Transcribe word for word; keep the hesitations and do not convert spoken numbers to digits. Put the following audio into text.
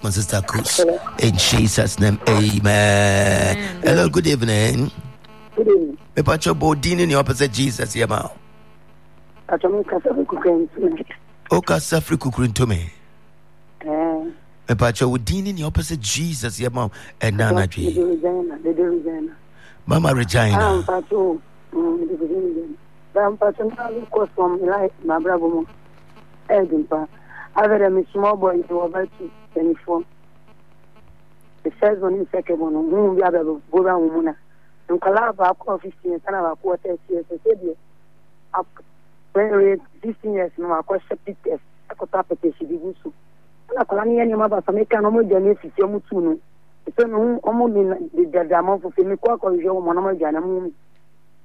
my sister Kus. In Jesus' name, amen. amen. Hello, good evening. Good evening. Me pacho bodini in the opposite Jesus, yeah, ma. Atomi kasafri kukurintume. O kasafri kukurintume. Eh. Me pacho bodini in the opposite Jesus, yeah, ma. And Nana G. The Regina, the Regina. Mama Regina. I'm pacho. Um, the Regina. I'm pacho now because from like my brother. Edinburgh. I had a small boy who was about to twenty-four. The first one is second one. Who we have a go around woman. And Calaba, fifteen years, and about quarter years. I said, up when fifteen years, no, I got septic test. I got up at the city. And I call any animal about American no more than if it's your mutuno. So, no, almost the Damon for Femico, or your monomer Janam.